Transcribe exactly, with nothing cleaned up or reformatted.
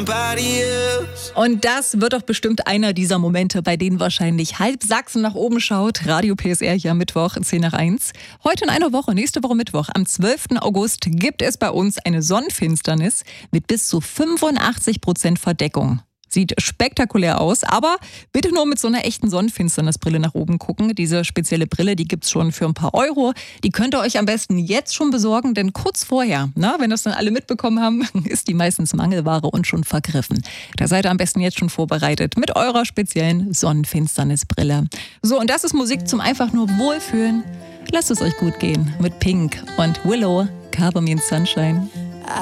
somebody else. Und das wird doch bestimmt einer dieser Momente, bei denen wahrscheinlich halb Sachsen nach oben schaut. Radio P S R hier am Mittwoch, zehn nach eins. Heute in einer Woche, nächste Woche Mittwoch, am zwölften August, gibt es bei uns eine Sonnenfinsternis mit bis zu fünfundachtzig Prozent Verdeckung. Sieht spektakulär aus, aber bitte nur mit so einer echten Sonnenfinsternisbrille nach oben gucken. Diese spezielle Brille, die gibt's schon für ein paar Euro. Die könnt ihr euch am besten jetzt schon besorgen, denn kurz vorher, na, wenn das dann alle mitbekommen haben, ist die meistens Mangelware und schon vergriffen. Da seid ihr am besten jetzt schon vorbereitet mit eurer speziellen Sonnenfinsternisbrille. So, und das ist Musik zum einfach nur Wohlfühlen. Lasst es euch gut gehen mit Pink und Willow, Cover Me in Sunshine.